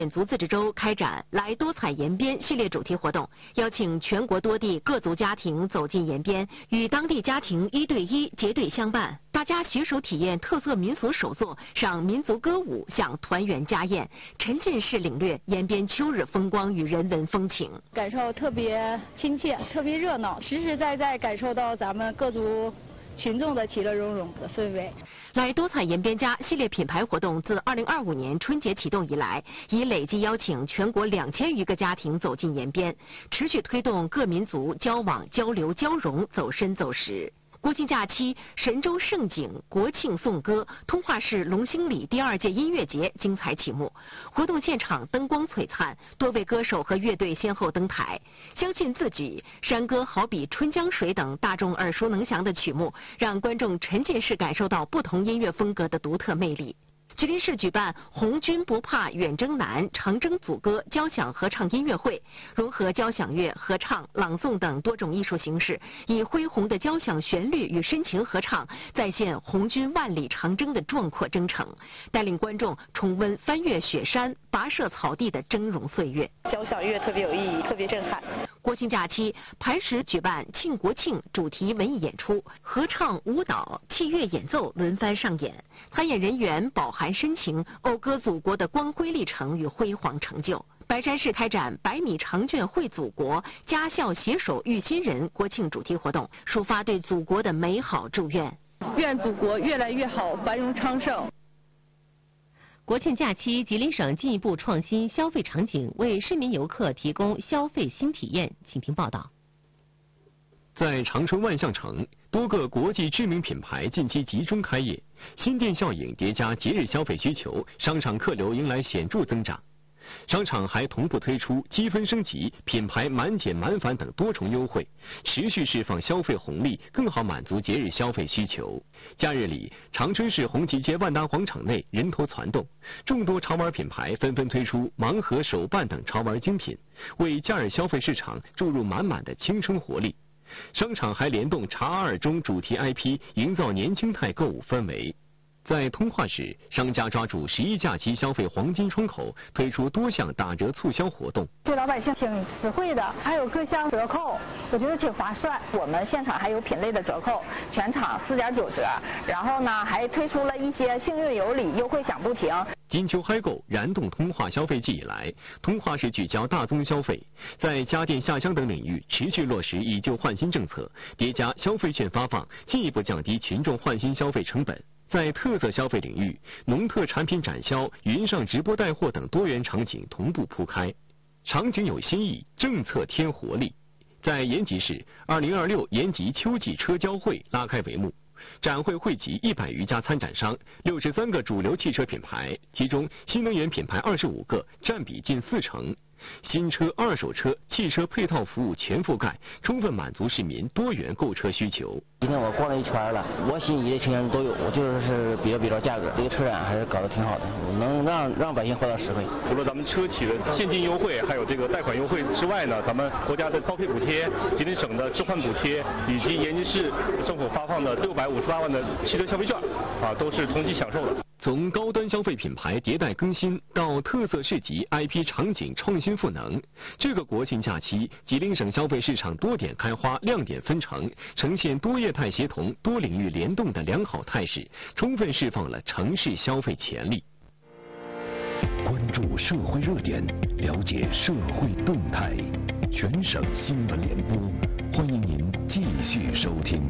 傣族自治州开展来多彩延边系列主题活动，邀请全国多地各族家庭走进延边，与当地家庭1对1结对相伴，大家携手体验特色民俗手作，赏民族歌舞，享团圆家宴，沉浸式领略延边秋日风光与人文风情， 感受特别亲切，特别热闹，实实在在感受到咱们各族群众的其乐融融的氛围。 来多彩延边家系列品牌活动自2025年春节启动以来，已累计邀请全国2000余个家庭走进延边，持续推动各民族交往、交流、交融走深走实。国庆假期，神州盛景、国庆颂歌、通化市龙兴里第2届音乐节精彩启幕。活动现场灯光璀璨，多位歌手和乐队先后登台。相信自己、山歌好比春江水等大众耳熟能详的曲目，让观众沉浸式感受到不同音乐风格的独特魅力。吉林市举办红军不怕远征难长征组歌交响合唱音乐会，融合交响乐、合唱、朗诵等多种艺术形式，以恢宏的交响旋律与深情合唱，再现红军万里长征的壮阔征程，带领观众重温翻越雪山、跋涉草地的峥嵘岁月。 交响乐特别有意义，特别震撼。 国庆假期，磐石举办庆国庆主题文艺演出，合唱、舞蹈、器乐演奏轮番上演，参演人员饱含深情，讴歌祖国的光辉历程与辉煌成就。白山市开展100米长卷绘祖国，家校携手育新人国庆主题活动，抒发对祖国的美好祝愿， 愿祖国越来越好，繁荣昌盛。 国庆假期，吉林省进一步创新消费场景，为市民游客提供消费新体验。请听报道。 在长春万象城，多个国际知名品牌近期集中开业，新店效应叠加节日消费需求，商场客流迎来显著增长。商场还同步推出积分升级、品牌满减满返等多重优惠，持续释放消费红利，更好满足节日消费需求。假日里，长春市红旗街万达广场内人头攒动，众多潮玩品牌纷纷推出盲盒、手办等潮玩精品，为假日消费市场注入满满的青春活力。商场还联动查2中主题 IP， 营造年轻态购物氛围。在通化市，商家抓住11假期消费黄金窗口，推出多项打折促销活动， 对老百姓挺实惠的，还有各项折扣，我觉得挺划算。我们现场还有品类的折扣，全场4.9折，然后呢还推出了一些幸运有礼优惠享不停。 金秋嗨购燃动通化消费季以来，通化市聚焦大宗消费，在家电下乡等领域持续落实以旧换新政策，叠加消费券发放，进一步降低群众换新消费成本。在特色消费领域，农特产品展销、云上直播带货等多元场景同步铺开，场景有新意，政策添活力。在延吉市，2026延吉秋季车交会拉开帷幕。展会汇集100余家参展商，63个主流汽车品牌，其中新能源品牌25个，占比近40%。新车、二手车、汽车配套服务全覆盖，充分满足市民多元购车需求。 今天我逛了一圈了，我心仪的车都有，我就是比较价格，这个车展还是搞得挺好的，能让百姓获得实惠。 除了咱们车企的现金优惠，还有这个贷款优惠之外呢，咱们国家的高配补贴、吉林省的置换补贴，以及延吉市政府发放的658万的汽车消费券，都是同期享受的。 从高端消费品牌迭代更新到特色市集 IP 场景创新赋能，这个国庆假期，吉林省消费市场多点开花，亮点纷呈，呈现多业态协同、多领域联动的良好态势，充分释放了城市消费潜力。 关注社会热点，了解社会动态，全省新闻联播，欢迎您继续收听。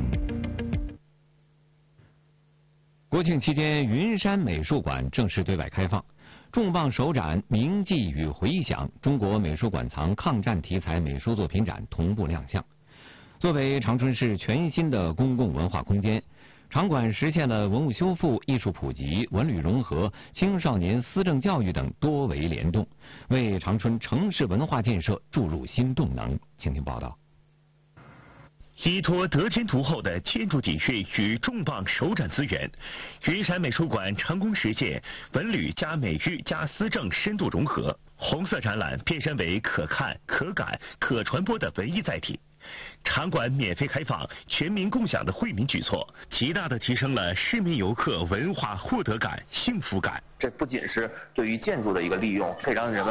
国庆期间，云山美术馆正式对外开放，重磅首展《铭记与回响：中国美术馆藏抗战题材美术作品展》同步亮相。作为长春市全新的公共文化空间，场馆实现了文物修复、艺术普及、文旅融合、青少年思政教育等多维联动，为长春城市文化建设注入新动能。请听报道。 依托得天独厚的建筑底蕴与重磅首展资源，云山美术馆成功实现文旅加美育加思政深度融合。红色展览变身为可看、可感、可传播的文艺载体。 场馆免费开放、全民共享的惠民举措，极大地提升了市民游客文化获得感、幸福感。 这不仅是对于建筑的一个利用，可以让人们